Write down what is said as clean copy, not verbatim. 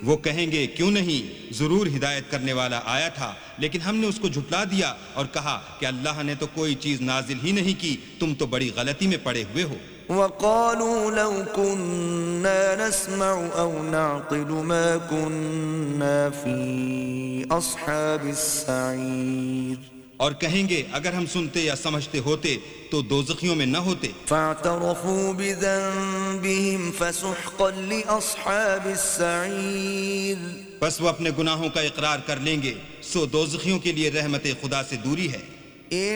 वो कहेंगे क्यों नहीं, जरूर हिदायत करने वाला आया था, लेकिन हमने उसको झुटला दिया और कहा कि अल्लाह ने तो कोई चीज नाजिल ही नहीं की, तुम तो बड़ी गलती में पड़े हुए हो। वक़ालू लौ कुन्ना नस्मअु औ नअक़िलु मा कुन्ना फी अस्हाबिस सईर, और कहेंगे अगर हम सुनते या समझते होते तो दोज़खियों में न होते। फ़अतरफ़ू बिज़ंबिहिम फ़सुहक़न लिअस्हाबिस सईर, बस वो अपने गुनाहों का इकरार कर लेंगे, सो दोज़खियों के लिए रहमत खुदा से दूरी है।